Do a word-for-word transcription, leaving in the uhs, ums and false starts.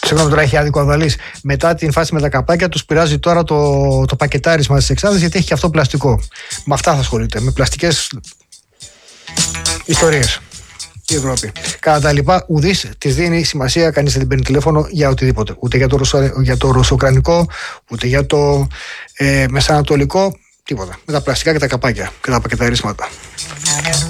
Συγγνώμη, τώρα έχει άδικο Αδαλής. Μετά την φάση με τα καπάκια, τους πειράζει τώρα το, το πακετάρισμα της εξάδας, γιατί έχει και αυτό πλαστικό. Με αυτά θα ασχολείται. Με πλαστικές ιστορίες. Η Ευρώπη. Κατά τα λοιπά, ουδής της δίνει σημασία, κανείς δεν την παίρνει τηλέφωνο για οτιδήποτε. Ούτε για το, ρωσο, για το ρωσοκρανικό, ούτε για το ε, μεσανατολικό, τίποτα. Με τα πλαστικά και τα καπάκια και τα πακεταρίσματα.